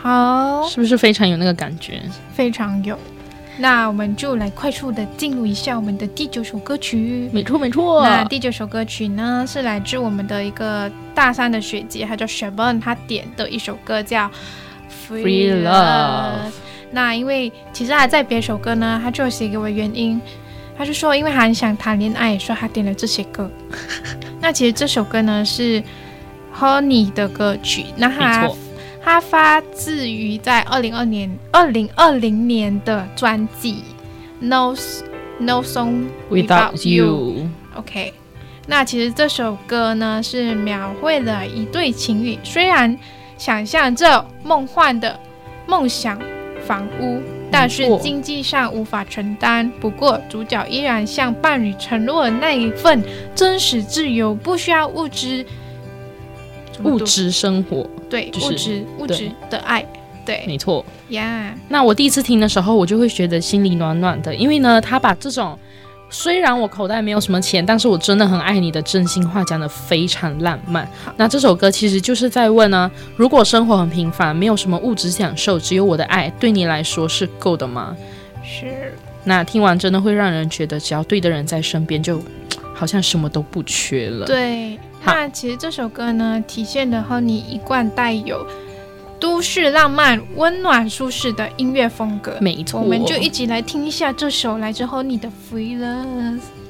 好， 是不是非常有那个感觉？ 非常有。那我们就来快速的进入一下我们的第9首歌曲。 没错没错。 那第9首歌曲呢，是来自我们的一个大三的学姐，她叫 Sharon， 她点的一首歌叫 Free Love。 那因为其实她在别首歌呢，她就有写给我原因，她就说因为她很想谈恋爱，所以她点了这些歌。那其实这首歌呢是 Honey 的歌曲，那它发自于在2020年的专辑 No Song Without You。 OK， 那其实这首歌呢是描绘了一对情侣，虽然想象着梦幻的梦想房屋，但是经济上无法承担。不过主角依然向伴侣承诺了那一份真实自由，不需要物质生活，对，就是物质的爱，对， 没错呀。 那我第一次听的时候，我就会觉得心里暖暖的，因为呢，他把这种虽然我口袋没有什么钱，但是我真的很爱你的真心话讲得非常浪漫。那这首歌其实就是在问呢，如果生活很平凡，没有什么物质享受，只有我的爱，对你来说是够的吗？ 是。 那听完真的会让人觉得，只要对的人在身边，就好像什么都不缺了。 对。那其实这首歌呢，体现了和你一贯带有都市浪漫、温暖舒适的音乐风格。 没错， 我们就一起来听一下这首来自 Honey 的 Free Love。